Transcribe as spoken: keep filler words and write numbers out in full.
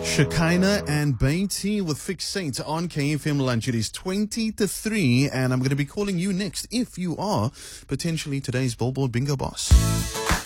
Shekinah and Beatty with Fixate on K F M Lunch. It is twenty to three, and I'm going to be calling you next if you are potentially today's Billboard Bingo boss.